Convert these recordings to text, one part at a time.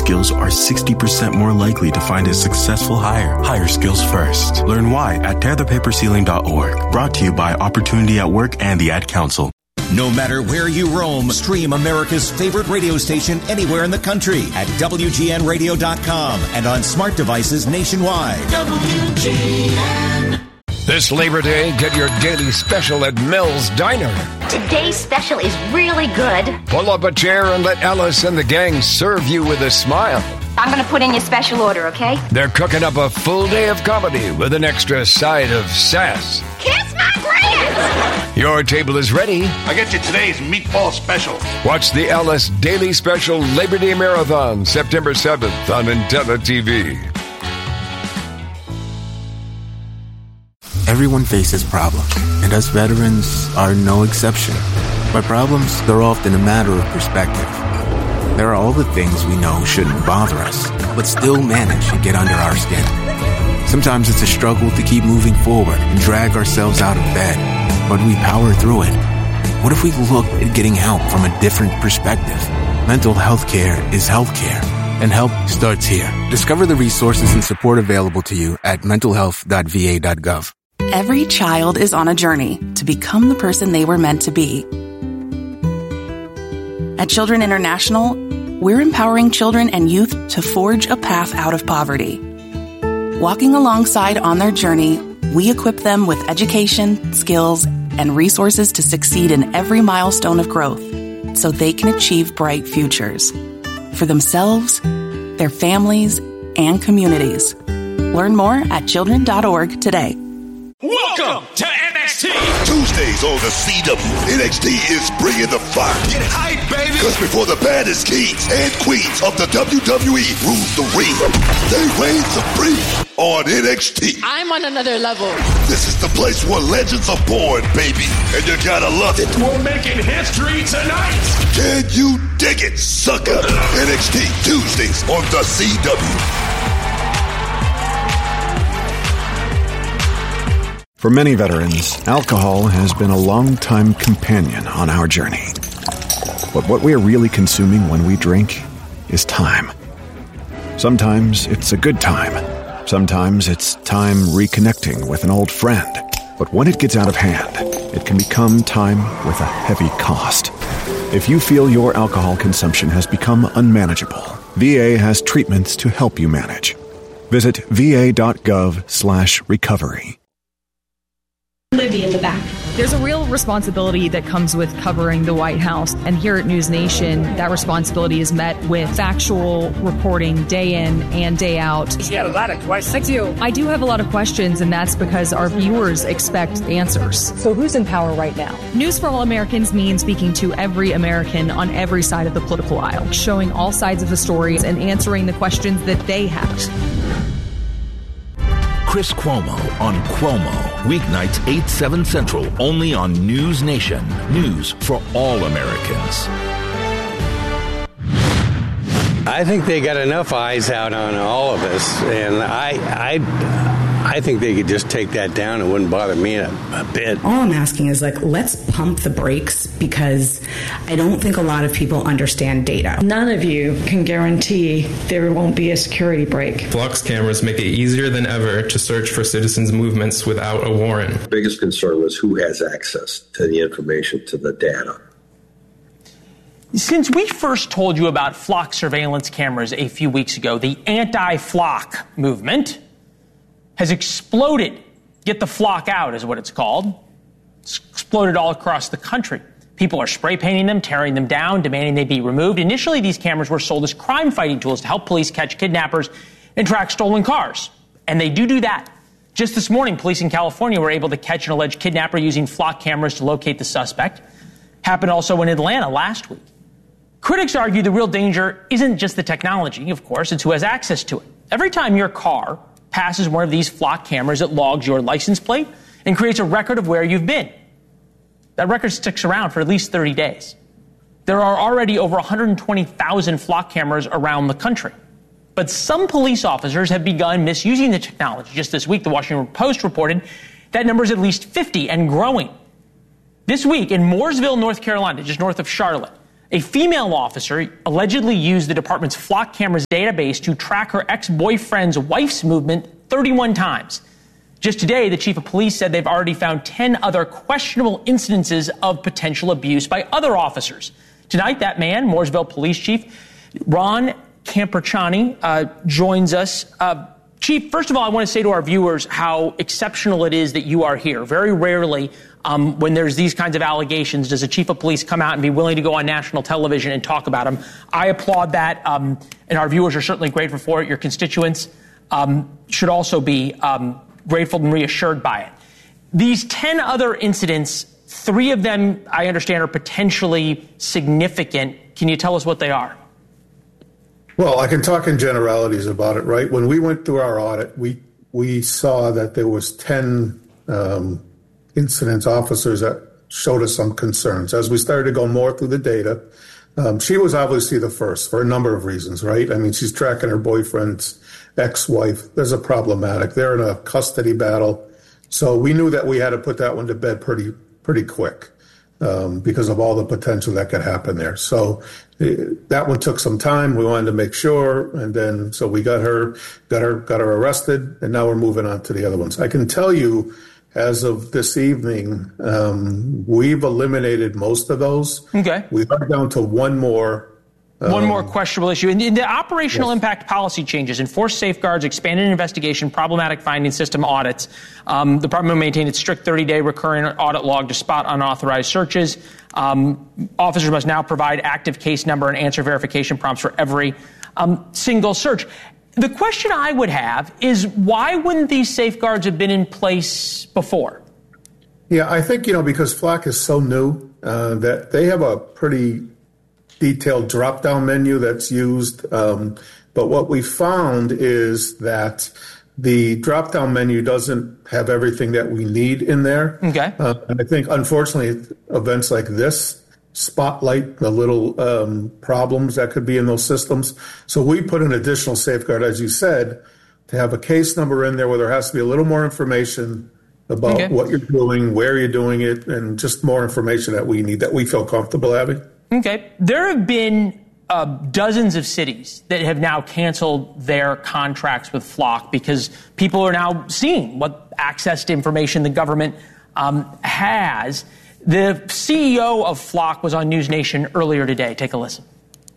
skills are 60% more likely to find a successful hire. Hire skills first. Learn why at tearthepaperceiling.org. Brought to you by Opportunity at Work and the Ad Council. No matter where you roam, stream America's favorite radio station anywhere in the country at WGNradio.com and on smart devices nationwide. WGN. This Labor Day, get your daily special at Mel's Diner. Today's special is really good. Pull up a chair and let Alice and the gang serve you with a smile. I'm going to put in your special order, okay? They're cooking up a full day of comedy with an extra side of sass. Kiss my grits! Your table is ready. I get you today's meatball special. Watch the Alice Daily Special Labor Day Marathon, September 7th on Antenna TV. Everyone faces problems, and us veterans are no exception. But problems, they're often a matter of perspective. There are all the things we know shouldn't bother us, but still manage to get under our skin. Sometimes it's a struggle to keep moving forward and drag ourselves out of bed, but we power through it. What if we looked at getting help from a different perspective? Mental health care is health care, and help starts here. Discover the resources and support available to you at mentalhealth.va.gov. Every child is on a journey to become the person they were meant to be. At Children International, we're empowering children and youth to forge a path out of poverty. Walking alongside on their journey, we equip them with education, skills, and resources to succeed in every milestone of growth so they can achieve bright futures for themselves, their families, and communities. Learn more at children.org today. Welcome to NXT! Tuesdays on the CW, NXT is bringing the fire. Get hype, baby! Because before the baddest kings and queens of the WWE rule the ring, they reign supreme on NXT. I'm on another level. This is the place where legends are born, baby, and you gotta love it. We're making history tonight! Can you dig it, sucker? NXT, Tuesdays on the CW. For many veterans, alcohol has been a long-time companion on our journey. But what we're really consuming when we drink is time. Sometimes it's a good time. Sometimes it's time reconnecting with an old friend. But when it gets out of hand, it can become time with a heavy cost. If you feel your alcohol consumption has become unmanageable, VA has treatments to help you manage. Visit va.gov/recovery. Libby in the back. There's a real responsibility that comes with covering the White House. And here at News Nation, that responsibility is met with factual reporting day in and day out. She had a lot of questions. I do have a lot of questions, and that's because our viewers expect answers. So who's in power right now? News for All Americans means speaking to every American on every side of the political aisle, showing all sides of the stories and answering the questions that they have. Chris Cuomo on Cuomo. Weeknights 8, 7 Central, only on News Nation. News for all Americans. I think they got enough eyes out on all of us, and I think they could just take that down. It wouldn't bother me a bit. All I'm asking is, let's pump the brakes, because I don't think a lot of people understand data. None of you can guarantee there won't be a security break. Flux cameras make it easier than ever to search for citizens' movements without a warrant. The biggest concern was who has access to the information, to the data. Since we first told you about flock surveillance cameras a few weeks ago, the anti-flock movement has exploded. Get the flock out is what it's called. It's exploded all across the country. People are spray painting them, tearing them down, demanding they be removed. Initially, these cameras were sold as crime-fighting tools to help police catch kidnappers and track stolen cars. And they do that. Just this morning, police in California were able to catch an alleged kidnapper using flock cameras to locate the suspect. Happened also in Atlanta last week. Critics argue the real danger isn't just the technology, of course, it's who has access to it. Every time your car passes one of these flock cameras, it logs your license plate and creates a record of where you've been. That record sticks around for at least 30 days. There are already over 120,000 flock cameras around the country. But some police officers have begun misusing the technology. Just this week, the Washington Post reported that number is at least 50 and growing. This week in Mooresville, North Carolina, just north of Charlotte, A female officer allegedly used the department's Flock cameras database to track her ex-boyfriend's wife's movement 31 times. Just today, the chief of police said they've already found 10 other questionable incidences of potential abuse by other officers. Tonight, that man, Mooresville Police Chief Ron Camperchani, joins us. Chief, first of all, I want to say to our viewers how exceptional it is that you are here. Very rarely, when there's these kinds of allegations, does a chief of police come out and be willing to go on national television and talk about them. I applaud that, and our viewers are certainly grateful for it. Your constituents should also be grateful and reassured by it. These 10 other incidents, 3 of them, I understand, are potentially significant. Can you tell us what they are? Well, I can talk in generalities about it, right? When we went through our audit, we saw that there was 10 incidents, officers that showed us some concerns. As we started to go more through the data, she was obviously the first for a number of reasons, right? I mean, she's tracking her boyfriend's ex-wife. There's a problematic. They're in a custody battle. So we knew that we had to put that one to bed pretty quick because of all the potential that could happen there. So that one took some time. We wanted to make sure. And then so we got her arrested. And now we're moving on to the other ones. I can tell you, as of this evening, we've eliminated most of those. Okay. We are down to one more. One more questionable issue. In the operational impact policy changes, enforced safeguards, expanded investigation, problematic finding system audits. The department maintained its strict 30-day recurring audit log to spot unauthorized searches. Officers must now provide active case number and answer verification prompts for every single search. The question I would have is, why wouldn't these safeguards have been in place before? Yeah, I think, because Flock is so new that they have a pretty detailed drop-down menu that's used. But what we found is that the drop-down menu doesn't have everything that we need in there. Okay. And I think, unfortunately, events like this spotlight the little problems that could be in those systems. So we put an additional safeguard, as you said, to have a case number in there where there has to be a little more information about what you're doing, where you're doing it, and just more information that we need, that we feel comfortable having. Okay. There have been dozens of cities that have now canceled their contracts with Flock because people are now seeing what access to information the government has. The CEO of Flock was on News Nation earlier today. Take a listen.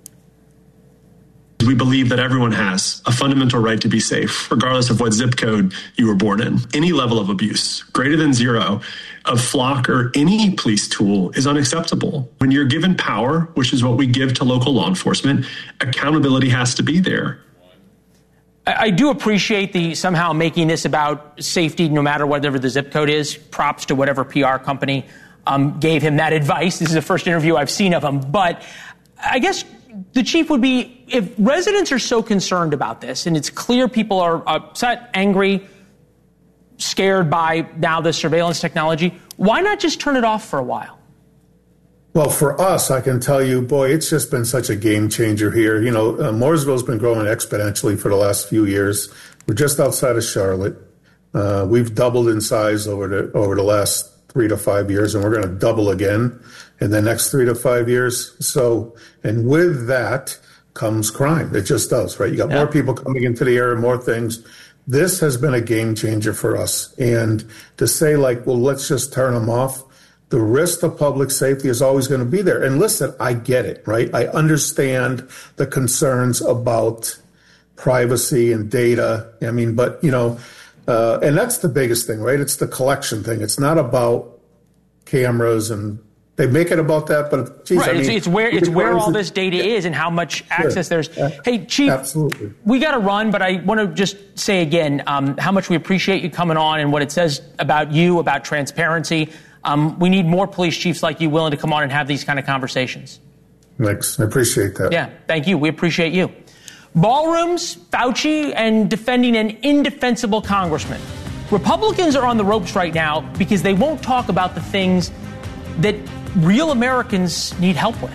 We believe that everyone has a fundamental right to be safe, regardless of what zip code you were born in. Any level of abuse, greater than 0, of Flock or any police tool is unacceptable. When you're given power, which is what we give to local law enforcement, accountability has to be there. I do appreciate the somehow making this about safety, no matter whatever the zip code is. Props to whatever PR company gave him that advice. This is the first interview I've seen of him. But I guess the chief would be, if residents are so concerned about this, and it's clear people are upset, angry, scared by now the surveillance technology, why not just turn it off for a while? Well, for us, I can tell you, boy, it's just been such a game changer here. Mooresville's been growing exponentially for the last few years. We're just outside of Charlotte. We've doubled in size over the last 3 to 5 years, and we're going to double again in the next 3 to 5 years. So, and with that comes crime. It just does, right? You got more people coming into the area, more things. This has been a game changer for us. And to say well, let's just turn them off, the risk to public safety is always going to be there. And listen, I get it, right? I understand the concerns about privacy and data. I mean, but, and that's the biggest thing, right? It's the collection thing. It's not about cameras, and they make it about that, but geez, right. It's where all this data is and how much access there's. Hey, Chief, absolutely. We got to run, but I want to just say again how much we appreciate you coming on and what it says about you, about transparency. We need more police chiefs like you willing to come on and have these kind of conversations. Thanks. I appreciate that. Yeah, thank you. We appreciate you. Ballrooms, Fauci, and defending an indefensible congressman. Republicans are on the ropes right now because they won't talk about the things that real Americans need help with.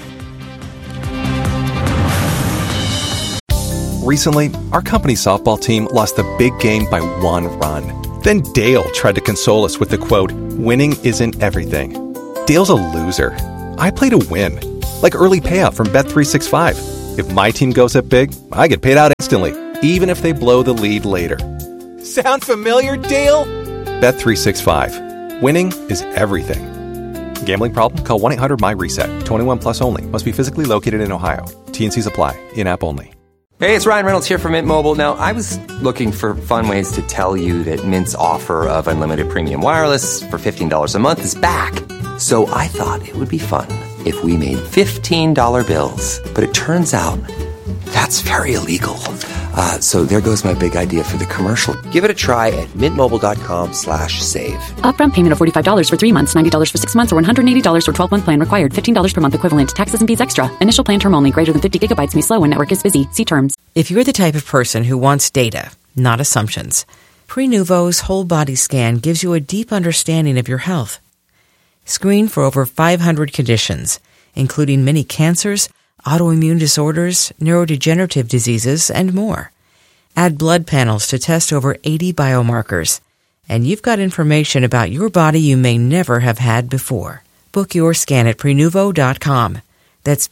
Recently, our company's softball team lost the big game by 1 run. Then Dale tried to console us with the quote, "Winning isn't everything." Dale's a loser. I play to win. Like early payout from Bet365. If my team goes up big, I get paid out instantly, even if they blow the lead later. Sound familiar, Dale? Bet365. Winning is everything. Gambling problem? Call 1-800-MY-RESET. 21 plus only. Must be physically located in Ohio. T&Cs apply. In-app only. Hey, it's Ryan Reynolds here from Mint Mobile. Now, I was looking for fun ways to tell you that Mint's offer of unlimited premium wireless for $15 a month is back. So I thought it would be fun if we made $15 bills. But it turns out that's very illegal. So there goes my big idea for the commercial. Give it a try at mintmobile.com/save. Upfront payment of $45 for 3 months, $90 for 6 months, or $180 for 12-month plan required. $15 per month equivalent. Taxes and fees extra. Initial plan term only. Greater than 50 gigabytes may slow when network is busy. See terms. If you're the type of person who wants data, not assumptions, Prenuvo's whole body scan gives you a deep understanding of your health. Screen for over 500 conditions, including many cancers, autoimmune disorders, neurodegenerative diseases, and more. Add blood panels to test over 80 biomarkers. And you've got information about your body you may never have had before. Book your scan at Prenuvo.com. That's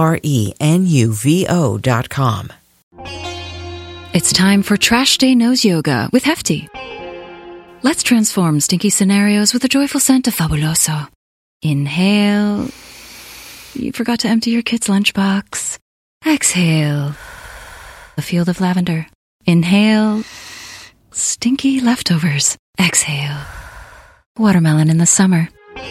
Prenuvo.com. It's time for Trash Day Nose Yoga with Hefty. Let's transform stinky scenarios with a joyful scent of Fabuloso. Inhale. You forgot to empty your kid's lunchbox. Exhale. A field of lavender. Inhale. Stinky leftovers. Exhale. Watermelon in the summer.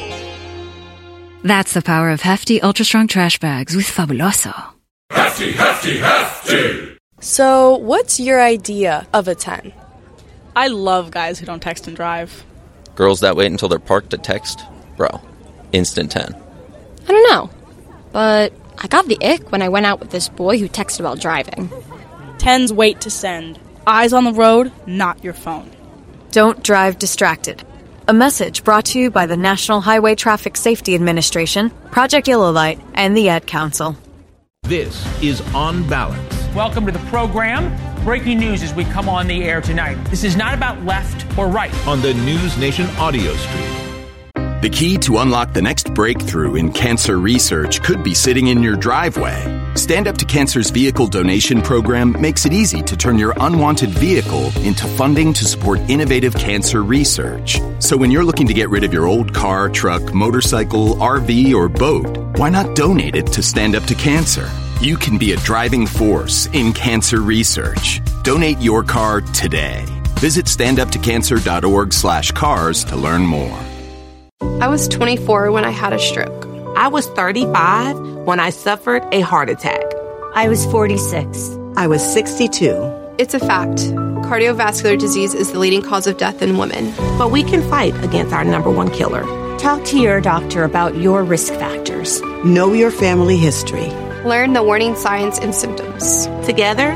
That's the power of Hefty Ultra Strong Trash Bags with Fabuloso. Hefty, hefty, hefty! So, what's your idea of a 10? I love guys who don't text and drive. Girls that wait until they're parked to text? Bro, instant 10. I don't know, but I got the ick when I went out with this boy who texted while driving. 10s wait to send. Eyes on the road, not your phone. Don't drive distracted. A message brought to you by the National Highway Traffic Safety Administration, Project Yellow Light, and the Ad Council. This is On Balance. Welcome to the program. Breaking news as we come on the air tonight. This is not about left or right. On the News Nation audio stream. The key to unlock the next breakthrough in cancer research could be sitting in your driveway. Stand Up to Cancer's vehicle donation program makes it easy to turn your unwanted vehicle into funding to support innovative cancer research. So when you're looking to get rid of your old car, truck, motorcycle, RV, or boat, why not donate it to Stand Up to Cancer? You can be a driving force in cancer research. Donate your car today. Visit standuptocancer.org/cars to learn more. I was 24 when I had a stroke. I was 35 when I suffered a heart attack. I was 46. I was 62. It's a fact. Cardiovascular disease is the leading cause of death in women. But we can fight against our number one killer. Talk to your doctor about your risk factors. Know your family history. Learn the warning signs and symptoms. Together,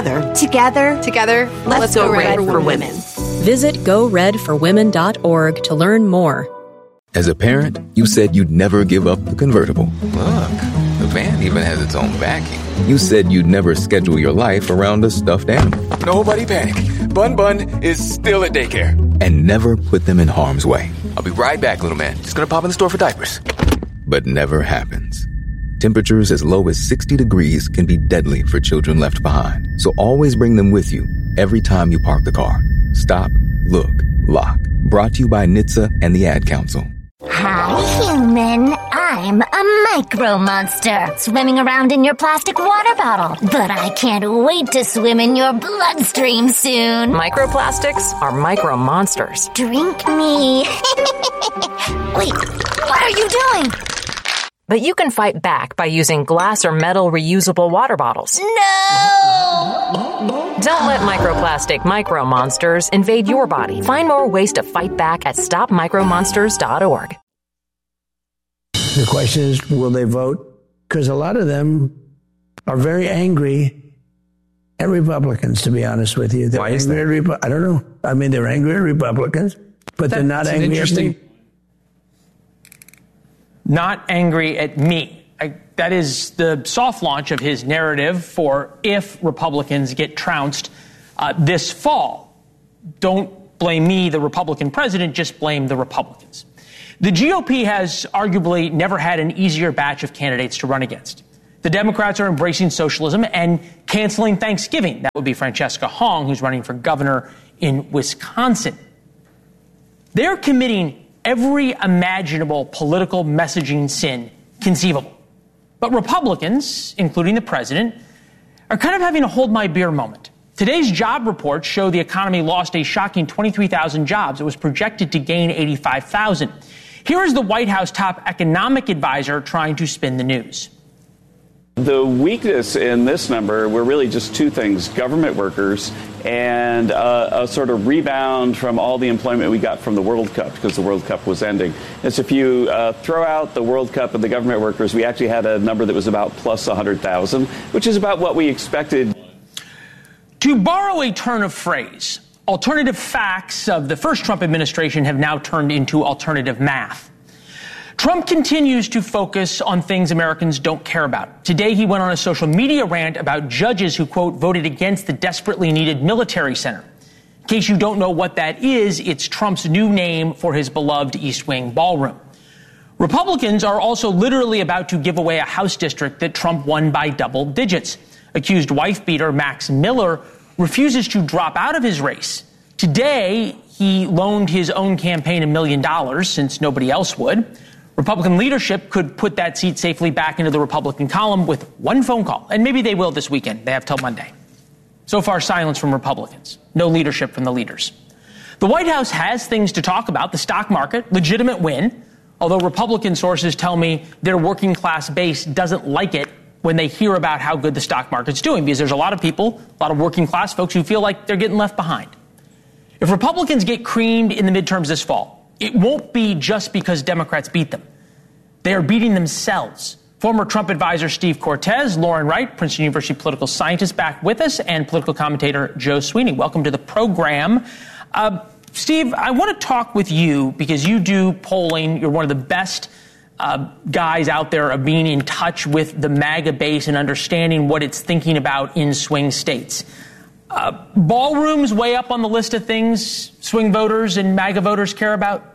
let's go red for women. Visit GoRedForWomen.org to learn more. As a parent, you said you'd never give up the convertible. Look, the van even has its own backing. You said you'd never schedule your life around a stuffed animal. Nobody panic. Bun Bun is still at daycare. And never put them in harm's way. I'll be right back, little man. Just gonna pop in the store for diapers. But never happens. Temperatures as low as 60 degrees can be deadly for children left behind. So always bring them with you every time you park the car. Stop, look, lock. Brought to you by NHTSA and the Ad Council. Hi, human. I'm a micro monster swimming around in your plastic water bottle. But I can't wait to swim in your bloodstream soon. Microplastics are micro monsters. Drink me. Wait, what are you doing? But you can fight back by using glass or metal reusable water bottles. No! Don't let microplastic micro monsters invade your body. Find more ways to fight back at stopmicromonsters.org. The question is, will they vote? Because a lot of them are very angry at Republicans, to be honest with you. Why is that? I don't know. I mean, they're angry at Republicans, but they're not angry at me. Not angry at me. That is the soft launch of his narrative for if Republicans get trounced this fall. Don't blame me, the Republican president, just blame the Republicans. The GOP has arguably never had an easier batch of candidates to run against. The Democrats are embracing socialism and canceling Thanksgiving. That would be Francesca Hong, who's running for governor in Wisconsin. They're committing every imaginable political messaging sin conceivable. But Republicans, including the president, are kind of having a hold my beer moment. Today's job reports show the economy lost a shocking 23,000 jobs. It was projected to gain 85,000. Here is the White House top economic advisor trying to spin the news. The weakness in this number were really just two things: government workers and a sort of rebound from all the employment we got from the World Cup, because the World Cup was ending. And so if you throw out the World Cup and the government workers, we actually had a number that was about plus 100,000, which is about what we expected. To borrow a turn of phrase, alternative facts of the first Trump administration have now turned into alternative math. Trump continues to focus on things Americans don't care about. Today, he went on a social media rant about judges who, quote, voted against the desperately needed military center. In case you don't know what that is, it's Trump's new name for his beloved East Wing ballroom. Republicans are also literally about to give away a House district that Trump won by double digits. Accused wife-beater Max Miller refuses to drop out of his race. Today, he loaned his own campaign $1 million since nobody else would. Republican leadership could put that seat safely back into the Republican column with one phone call. And maybe they will this weekend. They have till Monday. So far, silence from Republicans. No leadership from the leaders. The White House has things to talk about. The stock market, legitimate win. Although Republican sources tell me their working class base doesn't like it when they hear about how good the stock market's doing, because there's a lot of people, a lot of working class folks who feel like they're getting left behind. If Republicans get creamed in the midterms this fall, it won't be just because Democrats beat them. They are beating themselves. Former Trump advisor Steve Cortes, Lauren Wright, Princeton University political scientist, back with us, and political commentator Joe Sweeney. Welcome to the program. Steve, I want to talk with you because you do polling. You're one of the best guys out there of being in touch with the MAGA base and understanding what it's thinking about in swing states. Ballrooms way up on the list of things swing voters and MAGA voters care about?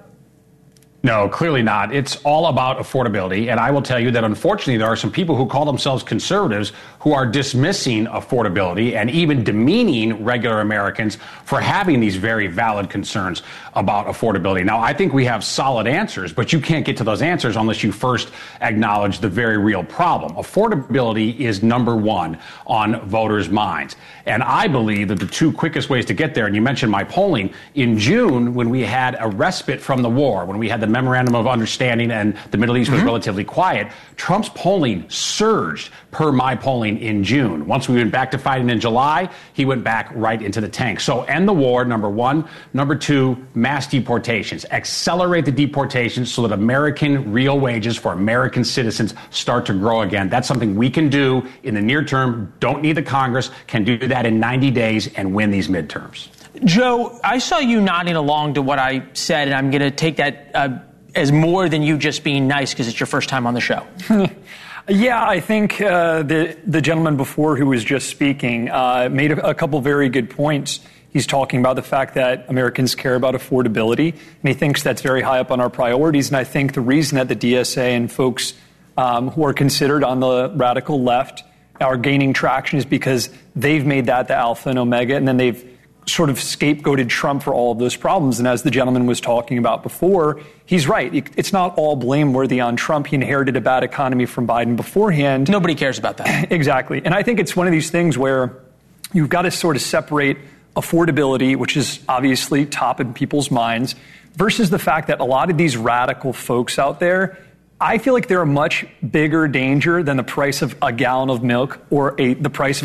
No, clearly not. It's all about affordability. And I will tell you that, unfortunately, there are some people who call themselves conservatives who are dismissing affordability and even demeaning regular Americans for having these very valid concerns about affordability. Now, I think we have solid answers, but you can't get to those answers unless you first acknowledge the very real problem. Affordability is number one on voters' minds. And I believe that the two quickest ways to get there, and you mentioned my polling, in June, when we had a respite from the war, when we had the Memorandum of Understanding and the Middle East was relatively quiet, Trump's polling surged per my polling in June. Once we went back to fighting in July, he went back right into the tank. So end the war, number one. Number two, mass deportations. Accelerate the deportations so that American real wages for American citizens start to grow again. That's something we can do in the near term. Don't need the Congress. Can do that in 90 days and win these midterms. Joe, I saw you nodding along to what I said, and I'm going to take that as more than you just being nice because it's your first time on the show. Yeah, I think the gentleman before who was just speaking made a couple very good points. He's talking about the fact that Americans care about affordability, and he thinks that's very high up on our priorities. And I think the reason that the DSA and folks who are considered on the radical left are gaining traction is because they've made that the alpha and omega, and then they've sort of scapegoated Trump for all of those problems. And as the gentleman was talking about before, he's right. It's not all blameworthy on Trump. He inherited a bad economy from Biden beforehand. Nobody cares about that. Exactly. And I think it's one of these things where you've got to sort of separate affordability, which is obviously top in people's minds, versus the fact that a lot of these radical folks out there, I feel like they're a much bigger danger than the price of a gallon of milk or the price of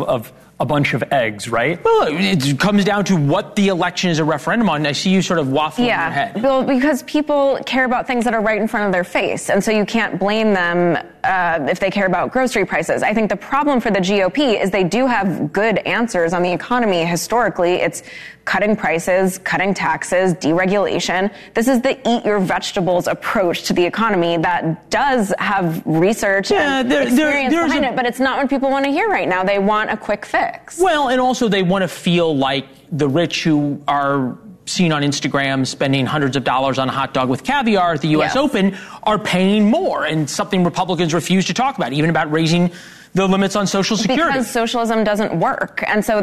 a bunch of eggs, right? Well, it comes down to what the election is a referendum on. I see you sort of waffling in your head. Well, because people care about things that are right in front of their face, and so you can't blame them if they care about grocery prices. I think the problem for the GOP is they do have good answers on the economy. Historically, it's cutting prices, cutting taxes, deregulation. This is the eat your vegetables approach to the economy that does have research and experience behind it, but it's not what people want to hear right now. They want a quick fix. Well, and also they want to feel like the rich who are seen on Instagram spending hundreds of dollars on a hot dog with caviar at the U.S. Yes. Open are paying more, and something Republicans refuse to talk about, even about raising the limits on Social Security. Because socialism doesn't work. And so